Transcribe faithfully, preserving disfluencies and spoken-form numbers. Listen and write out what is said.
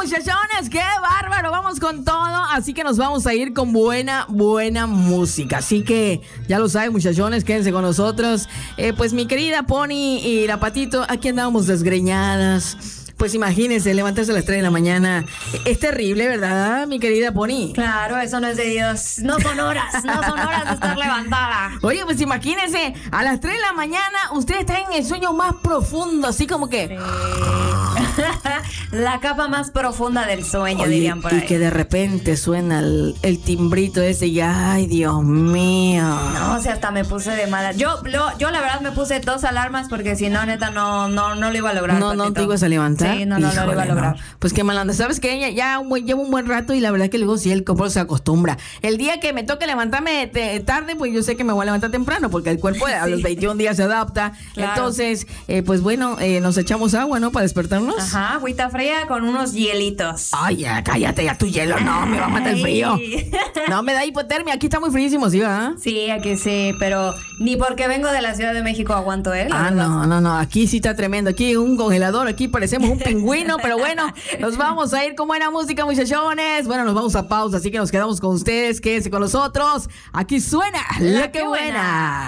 muchachones, qué bárbaro, vamos con todo, así que nos vamos a ir con buena, buena música, así que ya lo saben muchachones, quédense con nosotros. Eh, pues mi querida Pony y la Patito, aquí andamos desgreñadas. Pues imagínense, levantarse a las tres de la mañana. Es terrible, ¿verdad, mi querida Pony? Claro, eso no es de Dios. No son horas, no son horas de estar levantada. Oye, pues imagínense, a las tres de la mañana usted está en el sueño más profundo, así como que... Sí. La capa más profunda del sueño, Oye, dirían por ahí. y que de repente suena el, el timbrito ese y ay, Dios mío. No, o sea, hasta me puse de mala. Yo, lo, yo la verdad me puse dos alarmas porque si no, neta, no, no, no lo iba a lograr. No, no te ibas a levantar. Sí, no, no, no lo iba a lograr. No. Pues qué mal anda. ¿Sabes qué? Ya, ya un buen, llevo un buen rato y la verdad que luego sí el cuerpo se acostumbra. El día que me toque levantarme te, tarde, pues yo sé que me voy a levantar temprano porque el cuerpo sí. a los veintiún días se adapta. Claro. Entonces, eh, pues bueno, eh, nos echamos agua, ¿no? Para despertarnos. Ajá, agüita fría con unos hielitos. Ay, ya, cállate, ya tu hielo, no, me va a matar el frío. No, me da hipotermia, aquí está muy fríísimo, ¿sí, va? Sí, aquí sí, pero ni porque vengo de la Ciudad de México aguanto, ¿eh? Ah, verdad. no, no, no, aquí sí está tremendo, aquí un congelador, aquí parecemos un pingüino, pero bueno, nos vamos a ir con buena música, muchachones. Bueno, nos vamos a pausa, así que nos quedamos con ustedes, quédense con nosotros. Aquí suena La, La Que Buena. buena.